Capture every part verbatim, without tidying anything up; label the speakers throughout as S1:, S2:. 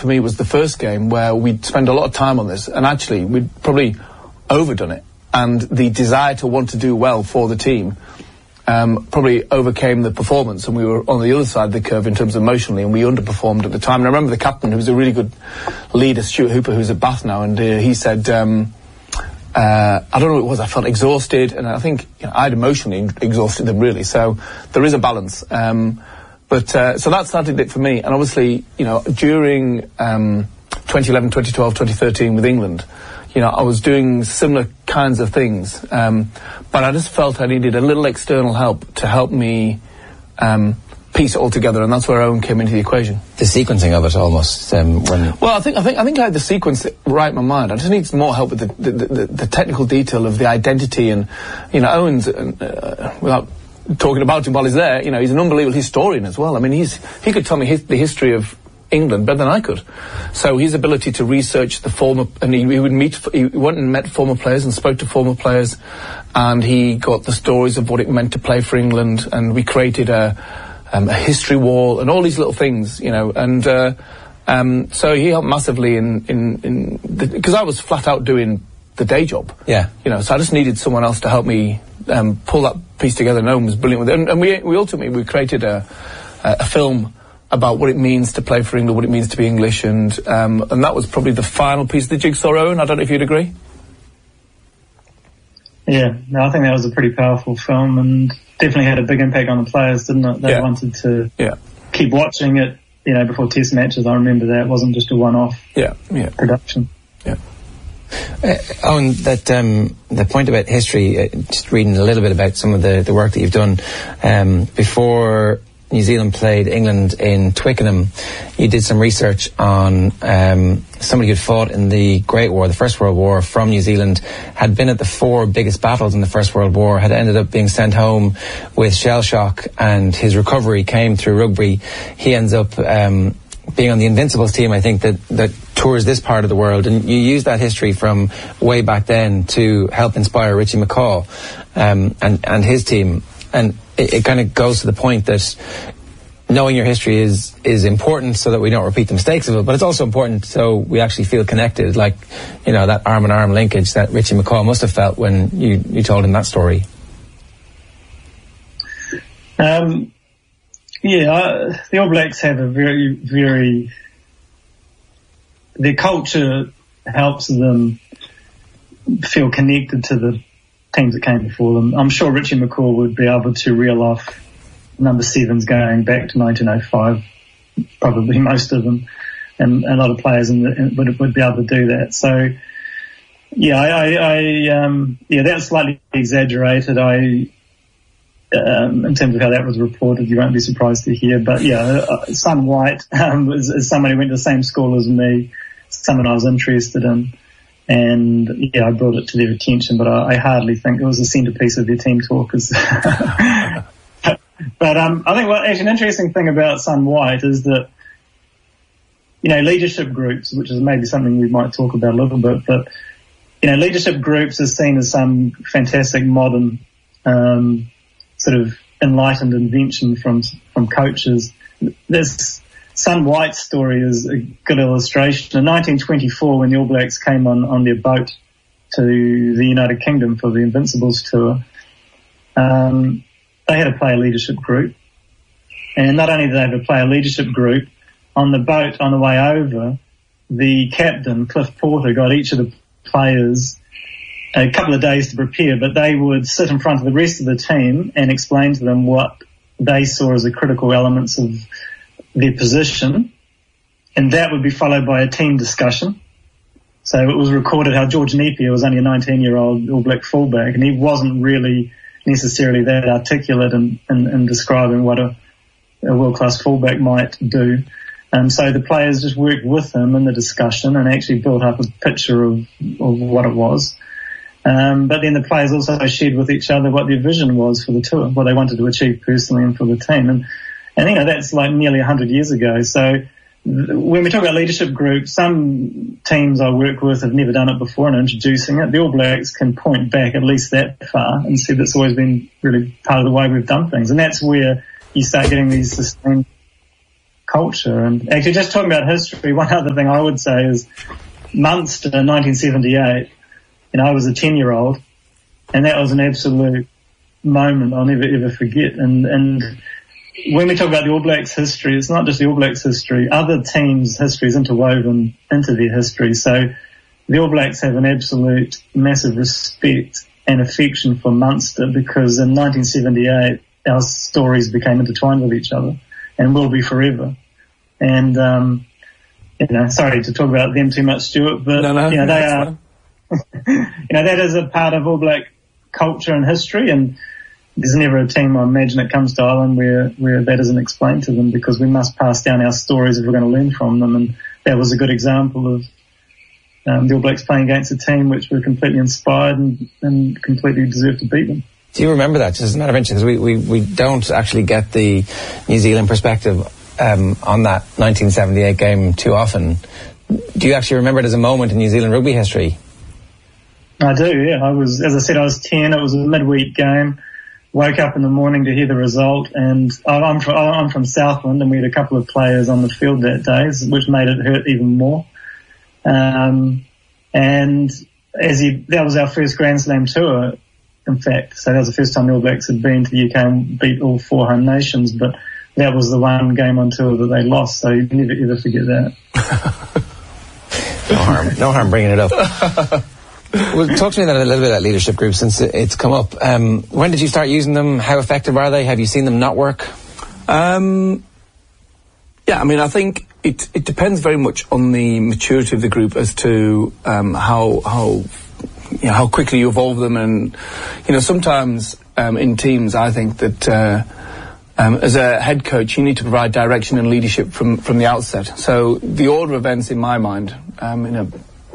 S1: for me was the first game where we'd spend a lot of time on this, and actually we'd probably overdone it. And the desire to want to do well for the team um, probably overcame the performance, and we were on the other side of the curve in terms of emotionally, and we underperformed at the time. And I remember the captain, who was a really good leader, Stuart Hooper, who's at Bath now, and uh, he said, um, uh, I don't know what it was, I felt exhausted, and I think you know, I'd emotionally exhausted them, really. So there is a balance. Um, but uh, so that started it for me, and obviously, you know, during um, twenty eleven, twenty twelve, twenty thirteen with England, you know, I was doing similar kinds of things, um, but I just felt I needed a little external help to help me um, piece it all together, and that's where Owen came into the equation.
S2: The sequencing of it, almost. Um, when
S1: well, I think I think I think I had the sequence right in my mind. I just need some more help with the the, the, the technical detail of the identity, and you know, Owen's uh, without talking about him while he's there, you know, he's an unbelievable historian as well. I mean, he's he could tell me his, the history of England better than I could. So his ability to research the former, and he, he would meet, he went and met former players and spoke to former players, and he got the stories of what it meant to play for England, and we created a, um, a history wall and all these little things, you know, and uh, um, so he helped massively in, in, in because I was flat out doing the day job.
S2: Yeah.
S1: You know, so I just needed someone else to help me um, pull that piece together, and Owen was brilliant with it. And, and we, we ultimately, we created a, a, a film about what it means to play for England, what it means to be English, and um, and that was probably the final piece of the jigsaw, Owen. I don't know if you'd agree.
S3: Yeah, no, I think that was a pretty powerful film, and definitely had a big impact on the players, didn't it? They
S1: yeah.
S3: wanted to
S1: yeah.
S3: keep watching it, you know, before Test matches. I remember that. It wasn't just a one-off
S1: yeah, yeah.
S3: production.
S1: Yeah.
S2: Uh, Owen, that um, the point about history, uh, just reading a little bit about some of the, the work that you've done um, before New Zealand played England in Twickenham, you did some research on um, somebody who'd fought in the Great War, the First World War, from New Zealand, had been at the four biggest battles in the First World War, had ended up being sent home with shell shock, and his recovery came through rugby. He ends up um, being on the Invincibles team, I think, that, that tours this part of the world, and you use that history from way back then to help inspire Richie McCaw um, and, and his team. And it, it kind of goes to the point that knowing your history is is important so that we don't repeat the mistakes of it, but it's also important so we actually feel connected, like, you know, that arm-in-arm linkage that Richie McCaw must have felt when you, you told him that story.
S3: Um, yeah, I, the All Blacks have a very, very... Their culture helps them feel connected to the teams that came before them. I'm sure Richie McCaw would be able to reel off number sevens going back to nineteen oh five, probably most of them, and, and a lot of players in the, in, would, would be able to do that. So, yeah, I, I, I um, yeah, that's slightly exaggerated. I, um, in terms of how that was reported, you won't be surprised to hear. But yeah, uh, Son White um, is, is someone who went to the same school as me, someone I was interested in. And yeah, I brought it to their attention, but I, I hardly think it was a centerpiece of their team talk. But um, I think what actually an interesting thing about Son White is that, you know, leadership groups, which is maybe something we might talk about a little bit, but, you know, leadership groups are seen as some fantastic modern, um, sort of enlightened invention from, from coaches. This Son White's story is a good illustration. In nineteen twenty-four, when the All Blacks came on, on their boat to the United Kingdom for the Invincibles tour, um, they had a player leadership group. And not only did they have a player leadership group, on the boat on the way over, the captain, Cliff Porter, got each of the players a couple of days to prepare, but they would sit in front of the rest of the team and explain to them what they saw as the critical elements of their position, and that would be followed by a team discussion. So it was recorded how George Napier was only a nineteen-year-old All Black fullback, and he wasn't really necessarily that articulate in, in, in describing what a, a world-class fullback might do. And so the players just worked with him in the discussion and actually built up a picture of, of what it was. Um, but then the players also shared with each other what their vision was for the tour, what they wanted to achieve personally and for the team. And And, you know, that's like nearly one hundred years ago. So th- when we talk about leadership groups, some teams I work with have never done it before and are introducing it. The All Blacks can point back at least that far and see that's always been really part of the way we've done things. And that's where you start getting these sustained culture. And actually, just talking about history, one other thing I would say is Munster in nineteen seventy-eight, you know, I was a ten-year-old, and that was an absolute moment I'll never, ever forget. And, and when we talk about the All Blacks history, it's not just the All Blacks history. Other teams' history is interwoven into their history. So the All Blacks have an absolute massive respect and affection for Munster because in nineteen seventy-eight, our stories became intertwined with each other and will be forever. And, um, you know, sorry to talk about them too much, Stuart, but,
S1: no, no,
S3: you know, they are, you know, that is a part of All Black culture and history, and there's never a team, I imagine, that comes to Ireland where, where that isn't explained to them, because we must pass down our stories if we're going to learn from them. And that was a good example of um, the All Blacks playing against a team which were completely inspired and, and completely deserved to beat them.
S2: Do you remember that? Just as a matter of interest, because we, we, we don't actually get the New Zealand perspective um, on that nineteen seventy-eight game too often. Do you actually remember it as a moment in New Zealand rugby history?
S3: I do, yeah. I was, as I said, I was ten. It was a midweek game. Woke up in the morning to hear the result, and I'm from, I'm from Southland, and we had a couple of players on the field that day, which made it hurt even more. Um, and as he, that was our first Grand Slam tour, in fact. So that was the first time the All Blacks had been to the U K and beat all four home nations, but that was the one game on tour that they lost, so you never ever forget that.
S2: No harm, no harm bringing it up. Well, talk to me then a little bit about leadership groups, since it's come up. Um, when did you start using them? How effective are they? Have you seen them not work?
S1: Um, yeah, I mean, I think it it depends very much on the maturity of the group as to um, how how you know, how quickly you evolve them. And you know, sometimes um, in teams, I think that uh, um, as a head coach, you need to provide direction and leadership from from the outset. So the order of events, in my mind, um, in a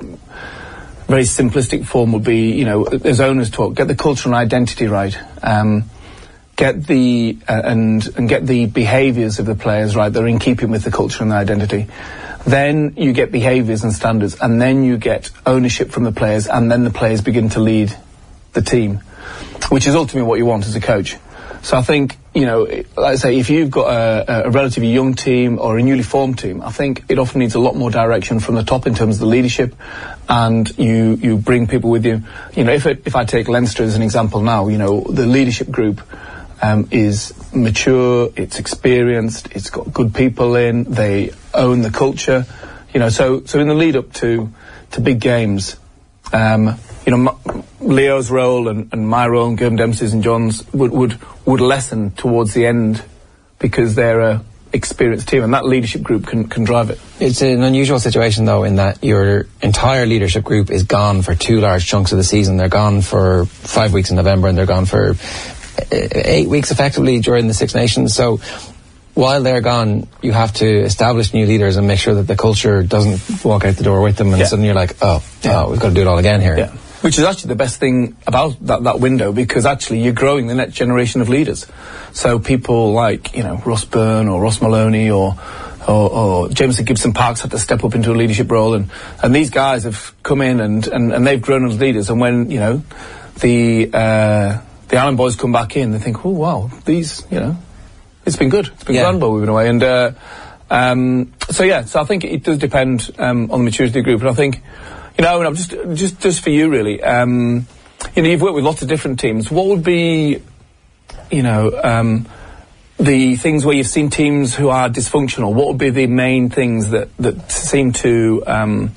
S1: very simplistic form, would be, you know, as owners talk, get the culture and identity right, um, get the uh, and and get the behaviours of the players right that are in keeping with the culture and the identity. Then you get behaviours and standards, and then you get ownership from the players, and then the players begin to lead the team, which is ultimately what you want as a coach. So I think, you know, like I say, if you've got a, a relatively young team or a newly formed team, I think it often needs a lot more direction from the top in terms of the leadership, and you you bring people with you. You know, if it, if I take Leinster as an example now, you know, the leadership group um, is mature, it's experienced, it's got good people in, they own the culture. You know, so so in the lead up to to big games, um, you know, my, Leo's role and, and my role and Gavin Dempsey's and John's would, would would lessen towards the end because they're a experienced team, and that leadership group can, can drive it.
S2: It's an unusual situation, though, in that your entire leadership group is gone for two large chunks of the season. They're gone for five weeks in November, and they're gone for eight weeks effectively during the Six Nations. So while they're gone, you have to establish new leaders and make sure that the culture doesn't walk out the door with them, and yeah. suddenly you're like, oh, yeah. oh, we've got to do it all again here.
S1: Yeah. Which is actually the best thing about that, that window, because actually you're growing the next generation of leaders. So people like, you know, Ross Byrne or Ross Maloney or or, or Jameson Gibson Parks had to step up into a leadership role, and, and these guys have come in and, and, and they've grown as leaders. And when, you know, the uh, the Island boys come back in, they think, oh, wow, these, you know, it's been good. It's been yeah. grand while we've been away. And uh, um, so, yeah, so I think it does depend um, on the maturity of the group. And I think, you know, and I'm just, just, just for you, really, um, you know, you've worked with lots of different teams. What would be, you know, um, the things where you've seen teams who are dysfunctional? What would be the main things that, that seem to um,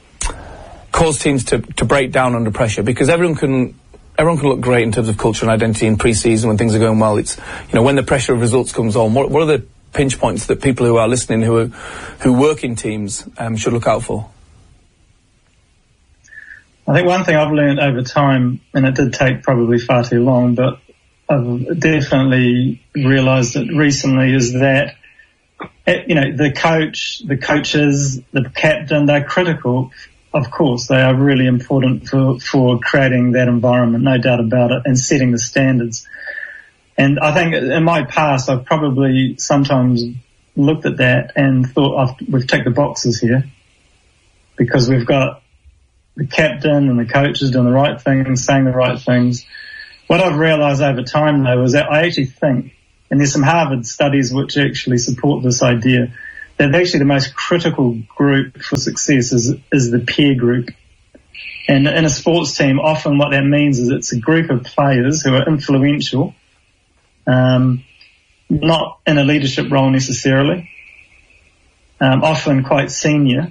S1: cause teams to, to break down under pressure? Because everyone can, everyone can look great in terms of culture and identity in pre-season when things are going well. It's, you know, when the pressure of results comes on, what, what are the pinch points that people who are listening, who are, who work in teams, um, should look out for?
S3: I think one thing I've learned over time, and it did take probably far too long, but I've definitely realised it recently, is that, you know, the coach, the coaches, the captain, they're critical. Of course, they are really important for, for creating that environment, no doubt about it, and setting the standards. And I think in my past, I've probably sometimes looked at that and thought, I've, we've ticked the boxes here because we've got the captain and the coaches doing the right things, saying the right things. What I've realised over time, though, is that I actually think, and there's some Harvard studies which actually support this idea, that actually the most critical group for success is, is the peer group. And in a sports team, often what that means is it's a group of players who are influential, um, not in a leadership role necessarily, um, often quite senior.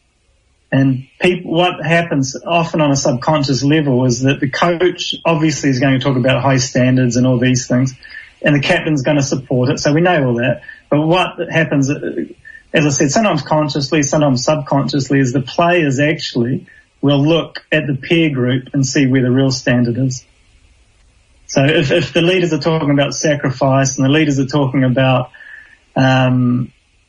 S3: And people, what happens often on a subconscious level is that the coach obviously is going to talk about high standards and all these things, and the captain's going to support it. So we know all that. But what happens, as I said, sometimes consciously, sometimes subconsciously, is the players actually will look at the peer group and see where the real standard is. So if, if the leaders are talking about sacrifice and the leaders are talking about, um,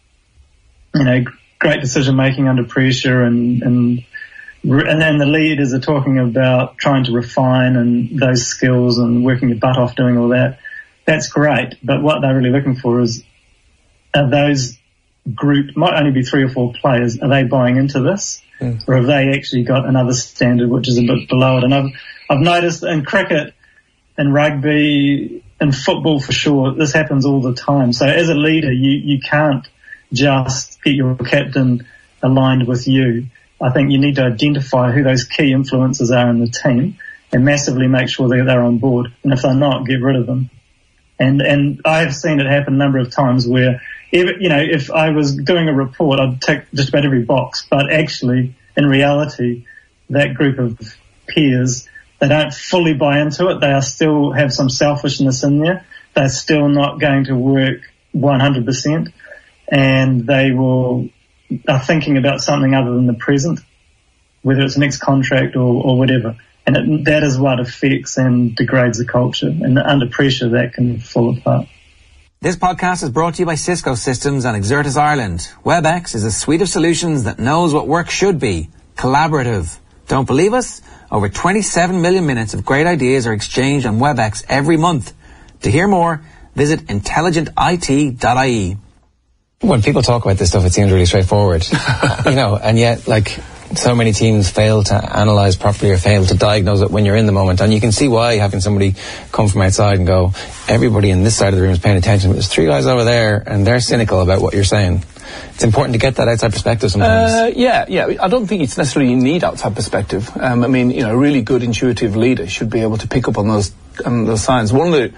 S3: you know, great decision making under pressure, and and and then the leaders are talking about trying to refine and those skills and working your butt off doing all that, that's great. But what they're really looking for is, are those group, might only be three or four players, are they buying into this? Mm. Or have they actually got another standard which is a bit below it? And I've, I've noticed in cricket, in rugby, in football for sure, this happens all the time. So as a leader, you, you can't just get your captain aligned with you. I think you need to identify who those key influences are in the team and massively make sure that they're on board. And if they're not, get rid of them. And and I have seen it happen a number of times where, if, you know, if I was doing a report, I'd tick just about every box. But actually, in reality, that group of peers, they don't fully buy into it. They are still have some selfishness in there. They're still not going to work one hundred percent. And they will are thinking about something other than the present, whether it's next contract or, or whatever. And it, that is what affects and degrades the culture. And under pressure, that can fall apart.
S4: This podcast is brought to you by Cisco Systems and Exertis Ireland. WebEx is a suite of solutions that knows what work should be. Collaborative. Don't believe us? Over twenty-seven million minutes of great ideas are exchanged on WebEx every month. To hear more, visit intelligent I T dot I E.
S2: When people talk about this stuff, it seems really straightforward, you know, and yet, like, so many teams fail to analyse properly or fail to diagnose it when you're in the moment. And you can see why, having somebody come from outside and go, everybody in this side of the room is paying attention, but there's three guys over there and they're cynical about what you're saying. It's important to get that outside perspective sometimes.
S1: Uh, yeah, yeah. I don't think it's necessarily you need outside perspective. Um, I mean, you know, a really good intuitive leader should be able to pick up on those, um, those signs. One of the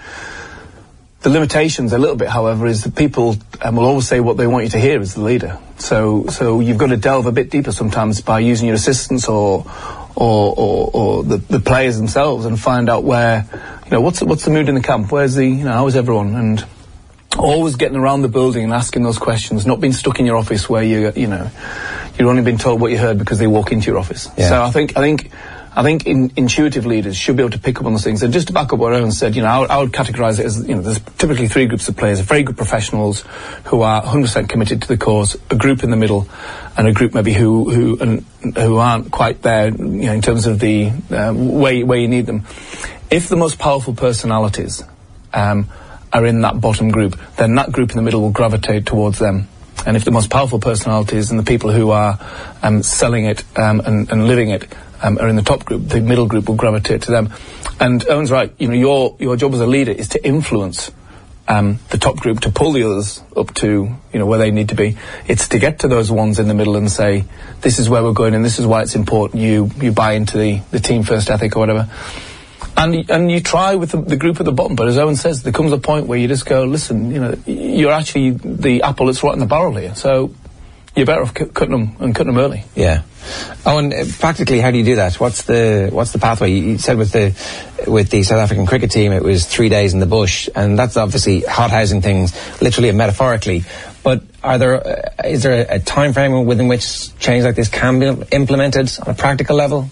S1: The limitations a little bit, however, is that people um, will always say what they want you to hear as the leader. So, so you've got to delve a bit deeper sometimes by using your assistants or, or, or, or the, the players themselves, and find out where, you know, what's what's the mood in the camp? Where's the, you know, how is everyone? And always getting around the building and asking those questions, not being stuck in your office where you, you know, you've only been told what you heard because they walk into your office. Yeah. So I think, I think. I think in, intuitive leaders should be able to pick up on those things. And just to back up what Owen said, you know, I would, I would categorise it as, you know, there's typically three groups of players: very good professionals who are one hundred percent committed to the cause, a group in the middle, and a group maybe who who and, who aren't quite there, you know, in terms of the uh, way where you need them. If the most powerful personalities um, are in that bottom group, then that group in the middle will gravitate towards them. And if the most powerful personalities and the people who are um, selling it um, and, and living it Um, are in the top group, the middle group will gravitate to them. And Owen's right, you know, your your job as a leader is to influence um, the top group to pull the others up to, you know, where they need to be. It's to get to those ones in the middle and say, this is where we're going and this is why it's important you you buy into the, the team first ethic or whatever. And and you try with the, the group at the bottom, but as Owen says, there comes a point where you just go, listen, you know, you're actually the apple that's right in the barrel here, so you're better off c- cutting them and cutting them early.
S2: Yeah. Oh, and uh, practically, how do you do that? What's the what's the pathway? You, you said with the with the South African cricket team, it was three days in the bush, and that's obviously hothousing things, literally and metaphorically. But are there uh, is there a, a time frame within which change like this can be implemented on a practical level?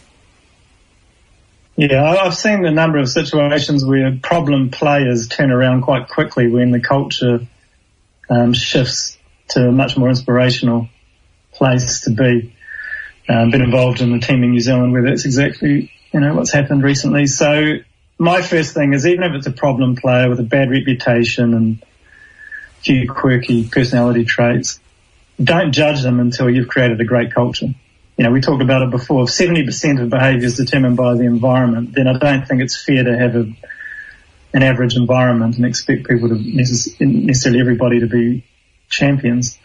S3: Yeah, I've seen a number of situations where problem players turn around quite quickly when the culture um, shifts to a much more inspirational place to be. Um, been involved in the team in New Zealand where that's exactly, you know, what's happened recently. So my first thing is, even if it's a problem player with a bad reputation and a few quirky personality traits, don't judge them until you've created a great culture. You know, we talked about it before. If seventy percent of behaviour is determined by the environment, then I don't think it's fair to have a, an average environment and expect people to necess- necessarily everybody to be champions.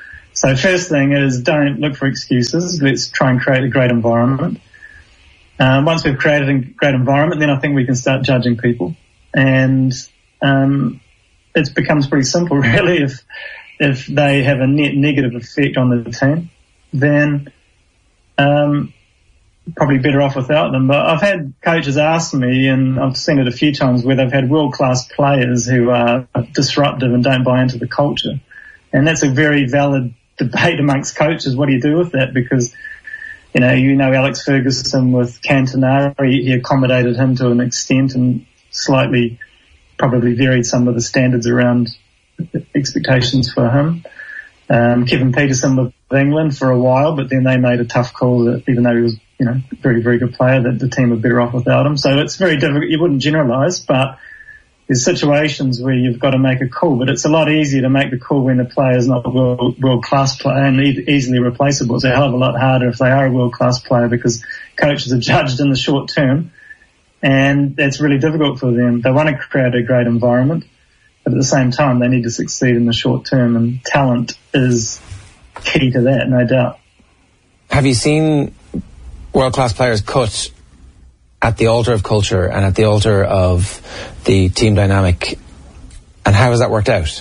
S3: So first thing is don't look for excuses. Let's try and create a great environment. Um, once we've created a great environment, then I think we can start judging people. And um, it becomes pretty simple, really. If if they have a net negative effect on the team, then um, probably better off without them. But I've had coaches ask me, and I've seen it a few times, where they've had world-class players who are disruptive and don't buy into the culture. And that's a very valid debate amongst coaches. What do you do with that? Because, you know, you know Alex Ferguson with Cantona, he, he accommodated him to an extent and slightly probably varied some of the standards around expectations for him. Um, Kevin Peterson with England for a while, but then they made a tough call that even though he was, you know, a very, very good player, that the team were better off without him. So it's very difficult. You wouldn't generalise, but there's situations where you've got to make a call, but it's a lot easier to make the call when the player is not a world, world-class player and e- easily replaceable. It's a hell of a lot harder if they are a world-class player because coaches are judged in the short term, and that's really difficult for them. They want to create a great environment, but at the same time, they need to succeed in the short term, and talent is key to that, no doubt.
S2: Have you seen world-class players cut at the altar of culture and at the altar of the team dynamic, and how has that worked out?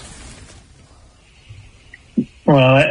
S3: Well, I,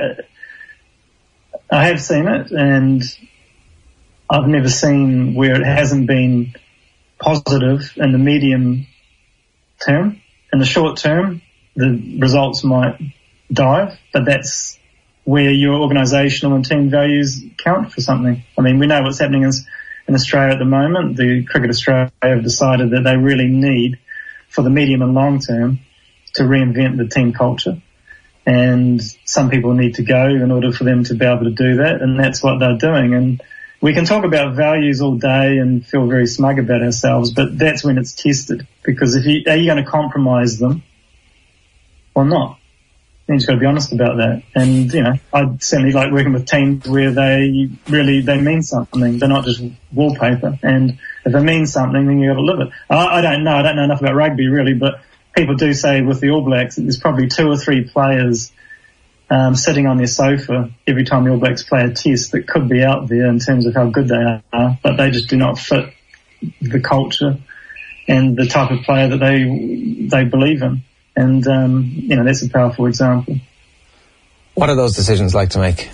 S3: I have seen it, and I've never seen where it hasn't been positive in the medium term. In the short term, the results might dive, but that's where your organisational and team values count for something. I mean, we know what's happening in, in Australia at the moment. The Cricket Australia have decided that they really need, for the medium and long term, to reinvent the team culture. And some people need to go in order for them to be able to do that, and that's what they're doing. And we can talk about values all day and feel very smug about ourselves, but that's when it's tested. Because if you, are you going to compromise them or not? You just got to be honest about that. And, you know, I certainly like working with teams where they really, they mean something. They're not just wallpaper. And if they mean something, then you've got to live it. I, I don't know. I don't know enough about rugby, really, but people do say with the All Blacks that there's probably two or three players um, sitting on their sofa every time the All Blacks play a test that could be out there in terms of how good they are, but they just do not fit the culture and the type of player that they they believe in. And, um, you know, that's a powerful example.
S2: What are those decisions like to make?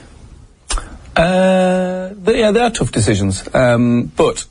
S1: Uh, they, yeah, they are tough decisions. Um, but,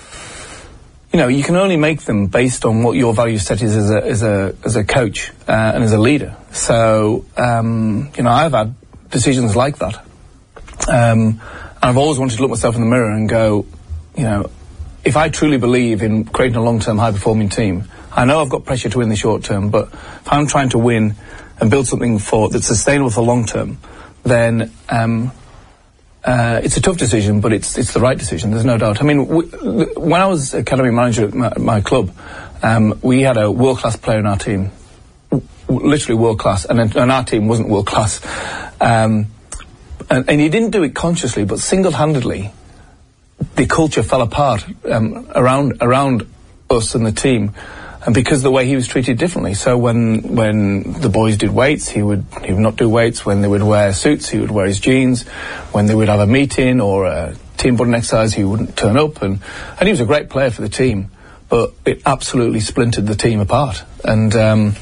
S1: you know, you can only make them based on what your value set is as a, as a, as a coach uh, and as a leader. So, um, you know, I've had decisions like that. Um, and I've always wanted to look myself in the mirror and go, you know, if I truly believe in creating a long-term high-performing team, I know I've got pressure to win the short term, but if I'm trying to win and build something for that's sustainable for long term, then um, uh, it's a tough decision, but it's it's the right decision. There's no doubt. I mean, w- when I was academy manager at my, my club, um, we had a world-class player in our team, w- literally world-class, and, and our team wasn't world-class. Um, and, and he didn't do it consciously, but single-handedly, the culture fell apart um, around around us and the team. And because of the way he was treated differently. So when when the boys did weights, he would he would not do weights. When they would wear suits, he would wear his jeans. When they would have a meeting or a team building exercise, he wouldn't turn up. And, and he was a great player for the team, but it absolutely splintered the team apart. And um,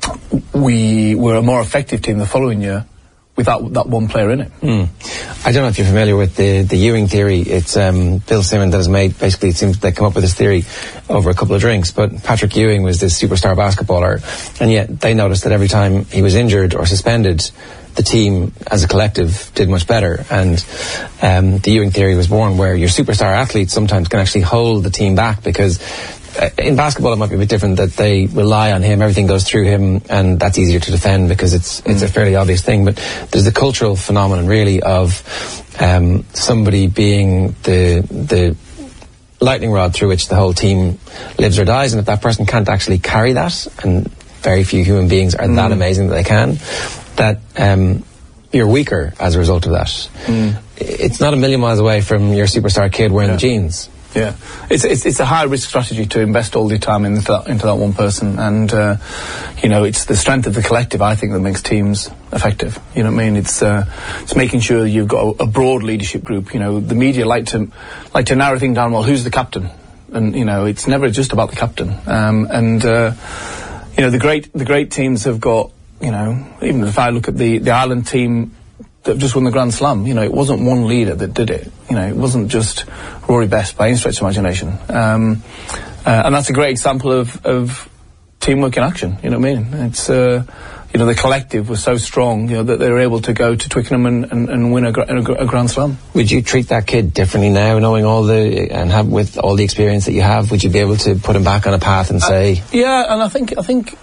S1: we were a more effective team the following year without that one player in it.
S2: Mm. I don't know if you're familiar with the, the Ewing theory. It's um, Bill Simmons that has made, basically it seems they come up with this theory over a couple of drinks, but Patrick Ewing was this superstar basketballer, and yet they noticed that every time he was injured or suspended, the team as a collective did much better. And um, the Ewing theory was born, where your superstar athletes sometimes can actually hold the team back, because Uh, in basketball it might be a bit different, that they rely on him, everything goes through him, and that's easier to defend because it's it's mm. a fairly obvious thing. But there's the cultural phenomenon really of um, somebody being the the lightning rod through which the whole team lives or dies, and if that person can't actually carry that, and very few human beings are mm. that amazing that they can, that um, you're weaker as a result of that. Mm. It's not a million miles away from your superstar kid wearing yeah. the jeans.
S1: Yeah, it's, it's it's a high risk strategy to invest all the time into that, into that one person, and uh, you know, it's the strength of the collective, I think, that makes teams effective. You know what I mean? It's uh, it's making sure you've got a, a broad leadership group. You know, the media like to like to narrow things down. Well, who's the captain? And you know, it's never just about the captain. Um, and uh, you know, the great the great teams have got, you know, even if I look at the the Ireland team that just won the Grand Slam, you know, it wasn't one leader that did it. You know, it wasn't just Rory Best by any stretch of imagination. Um, uh, and that's a great example of, of teamwork in action, you know what I mean? It's, uh, you know, the collective was so strong, you know, that they were able to go to Twickenham and, and, and win a, a, a Grand Slam.
S2: Would you treat that kid differently now, knowing all the, and have, with all the experience that you have, would you be able to put him back on a path and say...
S1: Uh, yeah, and I think, I think,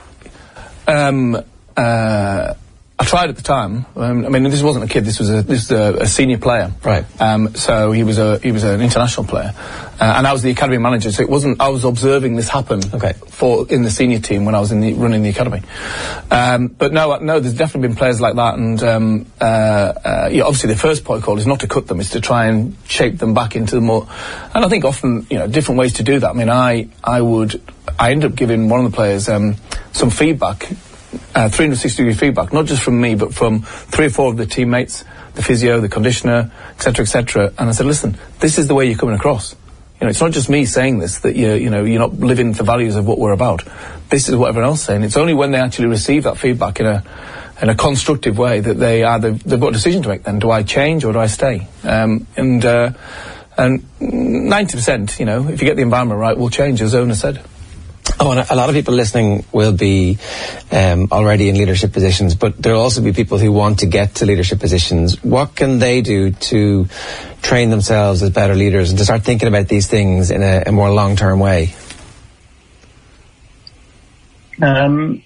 S1: um, uh, I tried at the time. Um, I mean, this wasn't a kid. This was a this was a, a senior player.
S2: Right.
S1: Um, so he was a he was an international player, uh, and I was the academy manager. So it wasn't. I was observing this happen.
S2: Okay.
S1: For in the senior team when I was in the running the academy. Um, but no, no. There's definitely been players like that, and um, uh, uh, yeah, obviously the first protocol is not to cut them. It's to try and shape them back into the more. And I think often, you know, different ways to do that. I mean, I I would I ended up giving one of the players um, some feedback. Uh, three sixty degree feedback, not just from me, but from three or four of the teammates, the physio, the conditioner, et cetera, et cetera. And I said, listen, this is the way you're coming across. You know, it's not just me saying this, that you're, you know, you're not living the values of what we're about. This is what everyone else is saying. It's only when they actually receive that feedback in a, in a constructive way that they either, they've got a decision to make then. Do I change or do I stay? Um, and, uh, and ninety percent, you know, if you get the environment right, will change, as Ona said.
S2: Oh, and a lot of people listening will be um, already in leadership positions, but there'll also be people who want to get to leadership positions. What can they do to train themselves as better leaders and to start thinking about these things in a, a more long-term way?
S3: Um,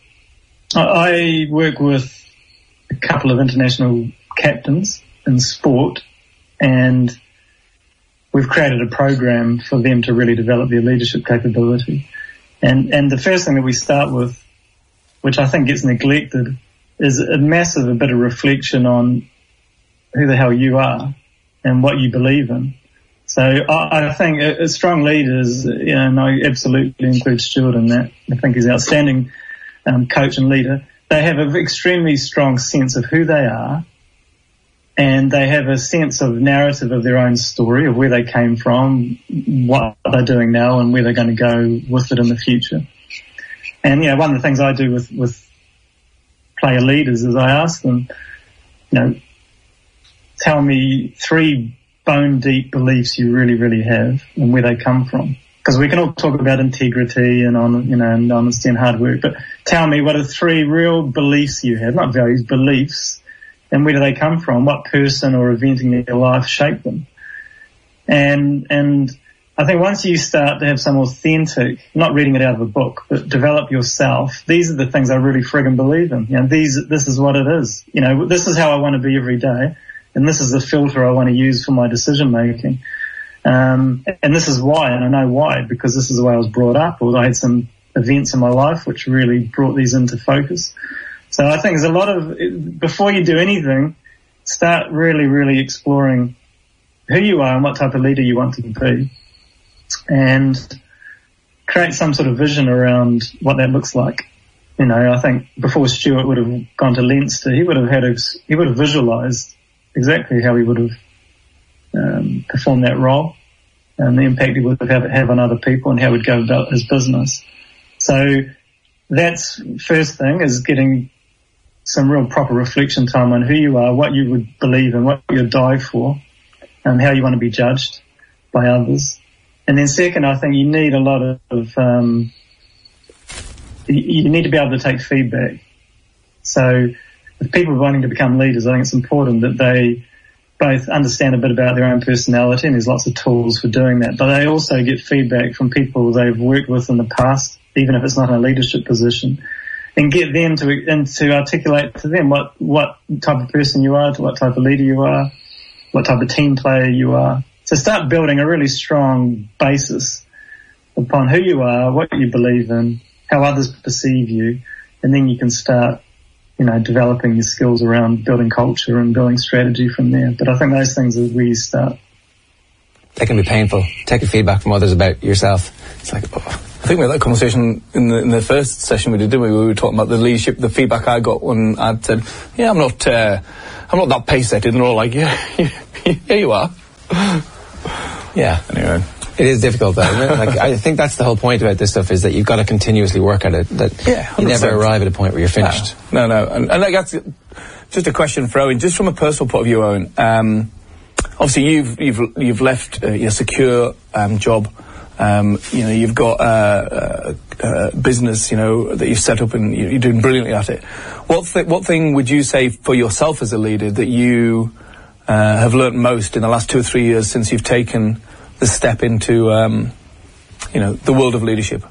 S3: I work with a couple of international captains in sport, and we've created a program for them to really develop their leadership capability. And, and the first thing that we start with, which I think gets neglected, is a massive a bit of reflection on who the hell you are and what you believe in. So I, I think a, a strong leaders, you know, and I absolutely include Stuart in that. I think he's an outstanding um, coach and leader. They have an extremely strong sense of who they are, and they have a sense of narrative of their own story, of where they came from, what they're doing now, and where they're going to go with it in the future. And, you know, one of the things I do with, with player leaders is I ask them, you know, tell me three bone-deep beliefs you really, really have and where they come from. Because we can all talk about integrity and, on, you know, and honesty and hard work, but tell me what are three real beliefs you have, not values, beliefs. And where do they come from? What person or event in your life shaped them? And and I think once you start to have some authentic, not reading it out of a book, but develop yourself, these are the things I really friggin' believe in. You know, these this is what it is. You know, this is how I want to be every day, and this is the filter I want to use for my decision making. Um, and this is why, and I know why, because this is the way I was brought up, or I had some events in my life which really brought these into focus. So I think there's a lot of, before you do anything, start really, really exploring who you are and what type of leader you want to be, and create some sort of vision around what that looks like. You know, I think before Stuart would have gone to Leinster, he would have had, a, he would have visualised exactly how he would have um, performed that role and the impact he would have have on other people and how he'd go about his business. So that's first thing, is getting some real proper reflection time on who you are, what you would believe in, what you'd die for, and how you want to be judged by others. And then second, I think you need a lot of, um, you need to be able to take feedback. So if people are wanting to become leaders, I think it's important that they both understand a bit about their own personality, and there's lots of tools for doing that, but they also get feedback from people they've worked with in the past, even if it's not in a leadership position, and get them to and to articulate to them what, what type of person you are, to what type of leader you are, what type of team player you are. So start building a really strong basis upon who you are, what you believe in, how others perceive you, and then you can start, you know, developing your skills around building culture and building strategy from there. But I think those things are where you start.
S2: That can be painful. Taking feedback from others about yourself.
S1: It's like, oh. I think we had that conversation in the in the first session we did, didn't we? We were talking about the leadership, the feedback I got when I'd said, yeah, I'm not, uh, I'm not that pace-setted, and they're all like, yeah, yeah, you are.
S2: Yeah.
S1: Anyway.
S2: It is difficult, though, isn't it? Like, I think that's the whole point about this stuff, is that you've got to continuously work at it. That
S1: yeah,
S2: you never arrive at a point where you're finished.
S1: No, no, no. And, and like, that's just a question for Owen, just from a personal point of view, Owen. Um, obviously, you've you've you've left uh, your secure um, job. Um, you know, you've got a uh, uh, uh, business, you know, that you've set up, and you're doing brilliantly at it. What th- what thing would you say for yourself as a leader that you uh, have learnt most in the last two or three years since you've taken the step into, um, you know, the world of leadership?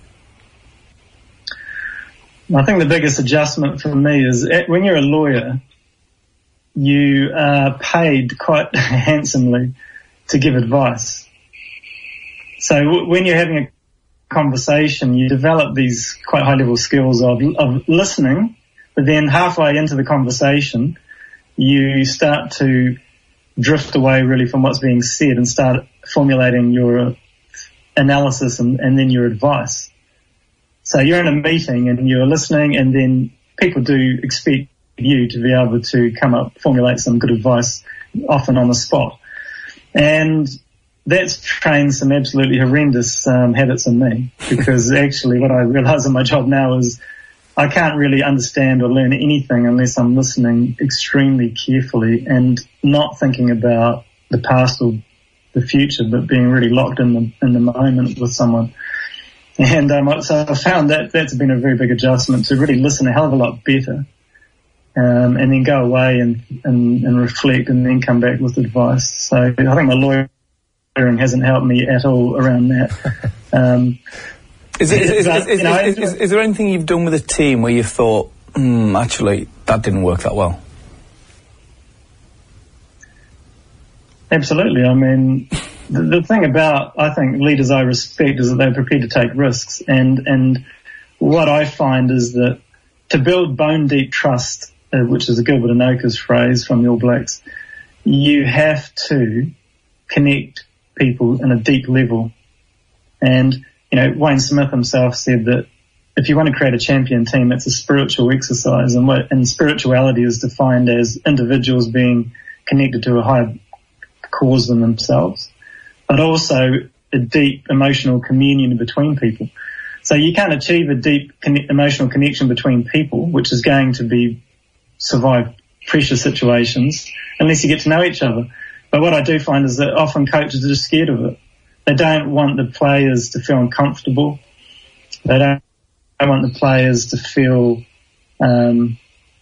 S3: I think the biggest adjustment for me is when you're a lawyer, you are paid quite handsomely to give advice. So w- when you're having a conversation, you develop these quite high-level skills of, of listening, but then halfway into the conversation, you start to drift away really from what's being said and start formulating your analysis and, and then your advice. So you're in a meeting and you're listening, and then people do expect you to be able to come up, formulate some good advice, often on the spot. And that's trained some absolutely horrendous um, habits in me, because actually what I realise in my job now is I can't really understand or learn anything unless I'm listening extremely carefully and not thinking about the past or the future, but being really locked in the in the moment with someone. And um, so I found that that's been a very big adjustment, to really listen a hell of a lot better, um, and then go away and, and, and reflect, and then come back with advice. So I think my lawyering hasn't helped me at all around that. Um,
S1: Is, it, is, is, is, is, is, is, is there anything you've done with a team where you thought, hmm, actually, that didn't work that well?
S3: Absolutely. I mean, the, the thing about, I think, leaders I respect is that they're prepared to take risks. And, and what I find is that to build bone-deep trust, uh, which is a Gilbert Enoka's phrase from the All Blacks, you have to connect people in a deep level. And you know, Wayne Smith himself said that if you want to create a champion team, it's a spiritual exercise, and what, and spirituality is defined as individuals being connected to a higher cause than themselves, but also a deep emotional communion between people. So you can't achieve a deep con- emotional connection between people, which is going to be survive pressure situations, unless you get to know each other. But what I do find is that often coaches are just scared of it. They don't want the players to feel uncomfortable. They don't, don't want the players to feel, um,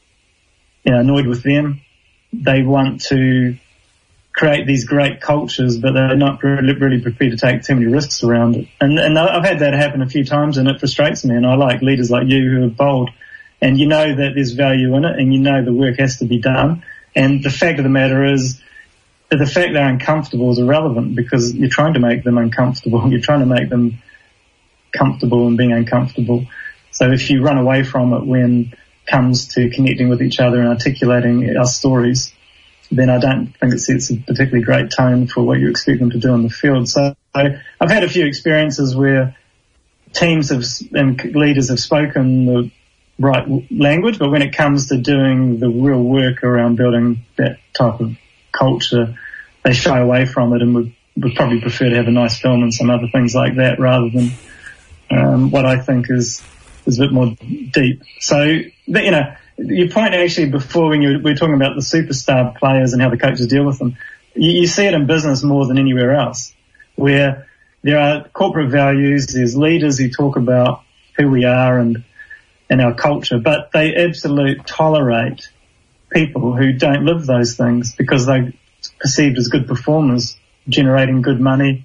S3: you know, annoyed with them. They want to create these great cultures, but they're not really, really prepared to take too many risks around it. And, and I've had that happen a few times, and it frustrates me. And I like leaders like you who are bold, and you know that there's value in it, and you know the work has to be done. And the fact of the matter is, the fact they're uncomfortable is irrelevant, because you're trying to make them uncomfortable. You're trying to make them comfortable in being uncomfortable. So if you run away from it when it comes to connecting with each other and articulating our stories, then I don't think it sets a particularly great tone for what you expect them to do on the field. So I've had a few experiences where teams have and leaders have spoken the right language, but when it comes to doing the real work around building that type of culture, they shy away from it, and would, would probably prefer to have a nice film and some other things like that, rather than um, what I think is is a bit more deep. So, but, you know, your point actually before, when you were talking about the superstar players and how the coaches deal with them, you, you see it in business more than anywhere else, where there are corporate values, there's leaders who talk about who we are and and our culture, but they absolutely tolerate people who don't live those things, because they're perceived as good performers, generating good money,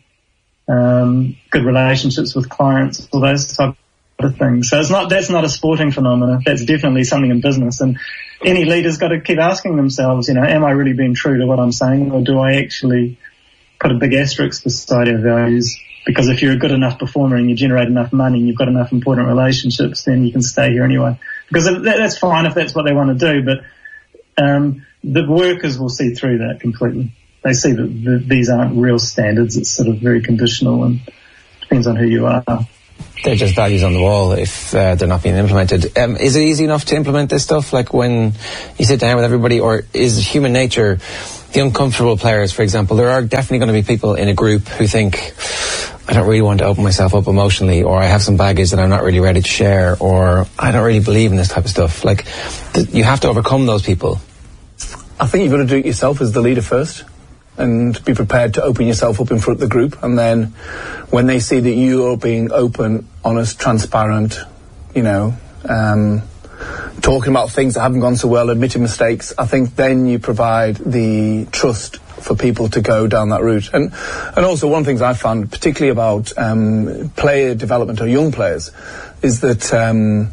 S3: um, good relationships with clients, all those type of things. So it's not, that's not a sporting phenomenon. That's definitely something in business. And any leader's got to keep asking themselves, you know, am I really being true to what I'm saying, or do I actually put a big asterisk beside our values? Because if you're a good enough performer and you generate enough money and you've got enough important relationships, then you can stay here anyway. Because that's fine if that's what they want to do, but Um, the workers will see through that completely. they see that the, these aren't real standards. It's sort of very conditional and depends on who you are.
S2: They're just values on the wall if uh, they're not being implemented. Um, is it easy enough to implement this stuff, like when you sit down with everybody, or is human nature, the uncomfortable players, for example, there are definitely going to be people in a group who think, I don't really want to open myself up emotionally, or I have some baggage that I'm not really ready to share, or I don't really believe in this type of stuff. Like, th- you have to overcome those people.
S1: I think you've got to do it yourself as the leader first, and be prepared to open yourself up in front of the group, and then when they see that you're being open, honest, transparent, you know, um, talking about things that haven't gone so well, admitting mistakes, I think then you provide the trust for people to go down that route. And and also one of the things I found, particularly about um, player development or young players, is that um,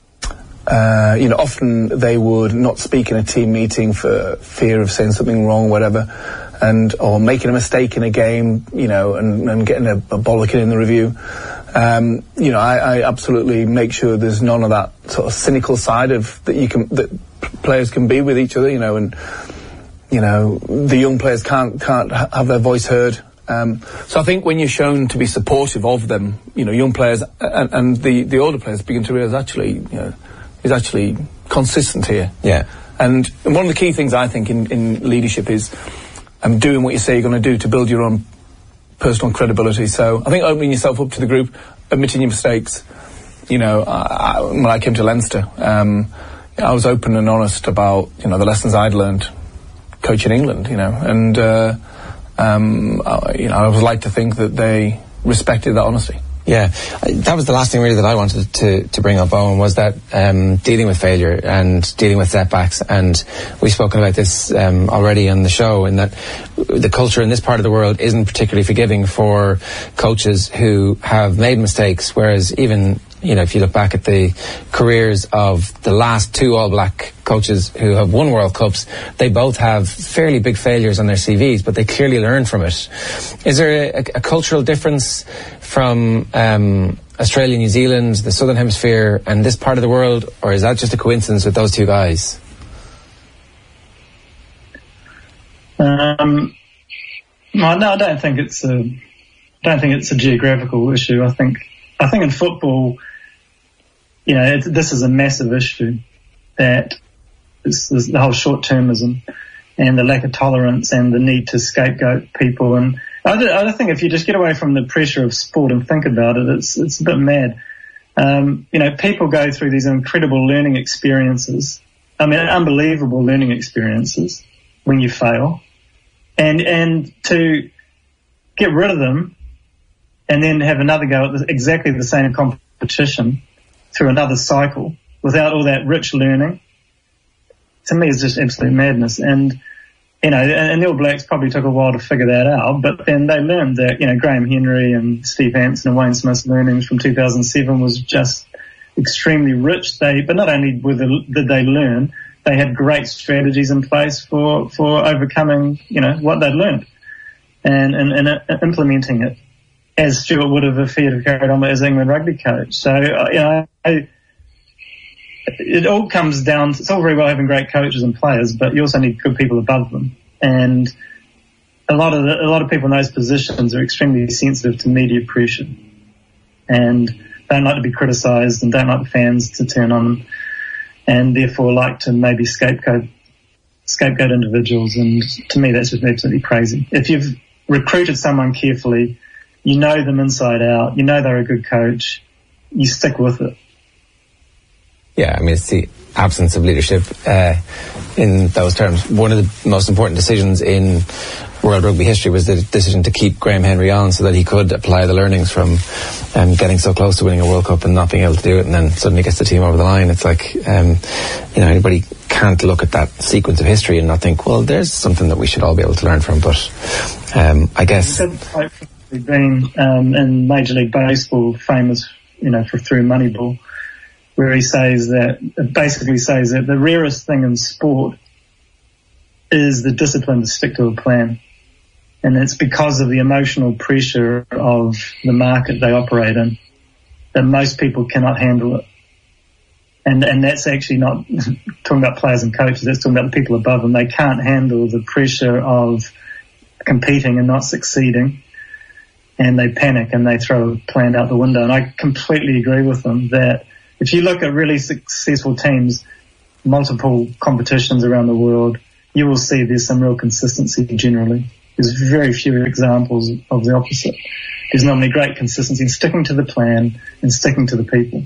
S1: uh, you know, often they would not speak in a team meeting for fear of saying something wrong, whatever, and or making a mistake in a game, you know, and, and getting a, a bollocking in the review. Um, you know, I, I absolutely make sure there's none of that sort of cynical side of that you can that players can be with each other, you know, and you know the young players can't can't ha- have their voice heard. Um, so I think when you're shown to be supportive of them, you know, young players and, and the the older players begin to realise actually, you know, he's actually consistent here.
S2: Yeah.
S1: And, and one of the key things I think in, in leadership is um, doing what you say you're going to do to build your own personal credibility. So I think opening yourself up to the group, admitting your mistakes. You know, I, I, when I came to Leinster, um, I was open and honest about, you know, the lessons I'd learned coaching England, you know, and, uh, um, I, you know, I would like to think that they respected that honesty.
S2: Yeah, that was the last thing really that I wanted to, to bring up, Owen, was that um, dealing with failure and dealing with setbacks. And we've spoken about this um, already on the show, in that the culture in this part of the world isn't particularly forgiving for coaches who have made mistakes, whereas even, you know, if you look back at the careers of the last two All Black coaches who have won World Cups, they both have fairly big failures on their C Vs, but they clearly learn from it. Is there a, a cultural difference from um, Australia, New Zealand, the Southern Hemisphere, and this part of the world, or is that just a coincidence with those two guys?
S3: Um, no, no, I don't think it's a, I don't think it's a geographical issue. I think, I think in football, you know, it's, this is a massive issue, that it's, it's the whole short-termism and the lack of tolerance and the need to scapegoat people. And I don't, I don't think if you just get away from the pressure of sport and think about it, it's it's a bit mad. Um, you know, people go through these incredible learning experiences. I mean, unbelievable learning experiences when you fail, and and to get rid of them and then have another go at the, exactly the same competition through another cycle without all that rich learning, to me is just absolute madness. And you know, and the All Blacks probably took a while to figure that out, but then they learned that, you know, Graham Henry and Steve Hansen and Wayne Smith's learnings from two thousand seven was just extremely rich. They, but not only were the, did they learn, they had great strategies in place for, for overcoming, you know, what they'd learned and, and, and uh, implementing it, as Stuart would have if he had carried on as England rugby coach. So, uh, you know, I, it all comes down to, it's all very well having great coaches and players, but you also need good people above them. And a lot of the, a lot of people in those positions are extremely sensitive to media pressure and don't like to be criticised and don't like the fans to turn on them, and therefore like to maybe scapegoat scapegoat individuals. And to me, that's just absolutely crazy. If you've recruited someone carefully, you know them inside out, you know they're a good coach, you stick with it.
S2: Yeah, I mean, it's the absence of leadership uh, in those terms. One of the most important decisions in World Rugby history was the decision to keep Graham Henry on so that he could apply the learnings from um, getting so close to winning a World Cup and not being able to do it, and then suddenly gets the team over the line. It's like, um, you know, anybody can't look at that sequence of history and not think, well, there's something that we should all be able to learn from. But um, I guess...
S3: Been um, in Major League Baseball famous, you know, for through Moneyball, where he says that, it basically says that the rarest thing in sport is the discipline to stick to a plan. And it's because of the emotional pressure of the market they operate in that most people cannot handle it. And and that's actually not talking about players and coaches, that's talking about the people above them. They can't handle the pressure of competing and not succeeding, and they panic and they throw a plan out the window. And I completely agree with them that if you look at really successful teams, multiple competitions around the world, you will see there's some real consistency generally. There's very few examples of the opposite. There's normally great consistency in sticking to the plan and sticking to the people.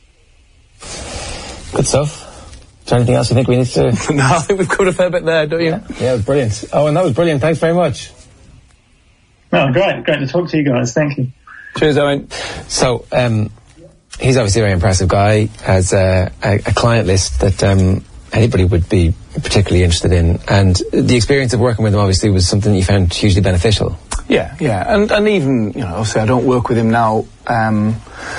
S2: Good stuff. Is there anything else you think we need to...
S1: No, I think we've covered a fair bit there, don't you?
S2: Yeah, yeah, it was brilliant. Oh, and that was brilliant. Thanks very much.
S3: Oh, great. Great to talk to you guys. Thank you.
S1: Cheers, Owen.
S2: So, um, he's obviously a very impressive guy, has a, a, a client list that um, anybody would be particularly interested in. And the experience of working with him obviously was something you found hugely beneficial.
S1: Yeah, yeah. And, and even, you know, obviously I don't work with him now um,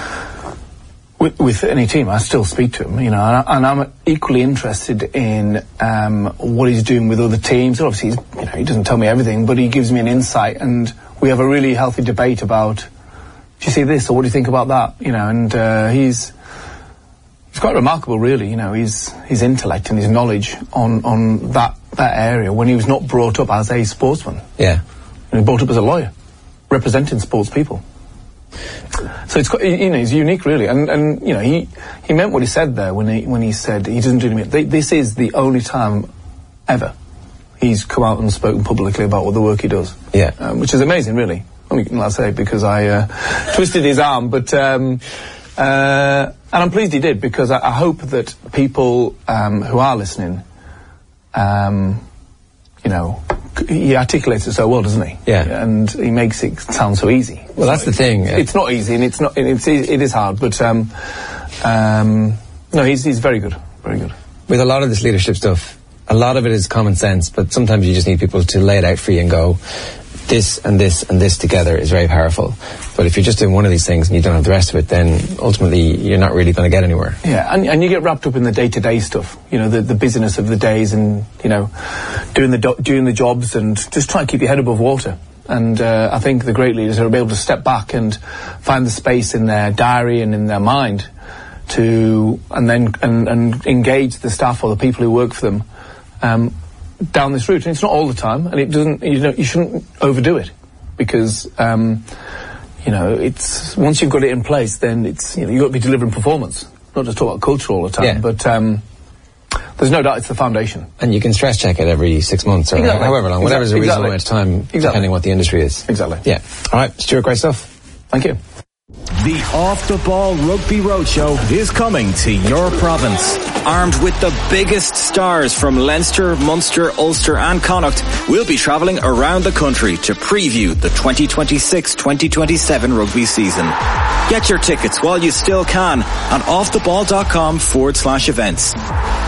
S1: with, with any team. I still speak to him, you know, and, I, and I'm equally interested in um, what he's doing with other teams. Obviously, he's, you know, he doesn't tell me everything, but he gives me an insight, and we have a really healthy debate about, do you see this, or what do you think about that? You know, and uh, he's he's quite remarkable, really. You know, his his intellect and his knowledge on on that that area when he was not brought up as a sportsman.
S2: Yeah,
S1: and he brought up as a lawyer, representing sports people. So it's quite, you know, he's unique, really, and and you know, he he meant what he said there when he when he said he doesn't do anything. This is the only time ever he's come out and spoken publicly about what the work he does.
S2: Yeah,
S1: um, which is amazing, really. I mean, I say because I uh, twisted his arm, but um, uh, and I'm pleased he did, because I, I hope that people um, who are listening, um, you know, he articulates it so well, doesn't he?
S2: Yeah,
S1: and he makes it sound so easy.
S2: Well, that's the thing.
S1: It's, it's not easy, and it's not. It's it is hard, but um, um, no, he's he's very good, very good.
S2: With a lot of this leadership stuff, a lot of it is common sense, but sometimes you just need people to lay it out for you and go, this and this and this together is very powerful. But if you're just doing one of these things and you don't have the rest of it, then ultimately you're not really going to get anywhere.
S1: Yeah, and, and you get wrapped up in the day-to-day stuff, you know, the, the busyness of the days, and, you know, doing the do- doing the jobs, and just try and keep your head above water. And uh, I think the great leaders are able to step back and find the space in their diary and in their mind to, and then and, and engage the staff or the people who work for them um, down this route. And it's not all the time, and it doesn't, you know, you shouldn't overdo it, because um, you know, it's once you've got it in place, then it's, you know, you've got to be delivering performance, not just talk about culture all the time.
S2: Yeah.
S1: But um, there's no doubt it's the foundation.
S2: And you can stress check it every six months or
S1: exactly.
S2: however long, whatever's a reasonable
S1: exactly.
S2: amount of time, exactly. depending on what the industry is.
S1: Exactly.
S2: Yeah. All right, Stuart, great stuff.
S1: Thank you.
S5: The Off the Ball Rugby Roadshow is coming to your province.
S6: Armed with the biggest stars from Leinster, Munster, Ulster and Connacht, we'll be travelling around the country to preview the twenty twenty-six twenty twenty-seven rugby season. Get your tickets while you still can on offtheball.com forward slash events.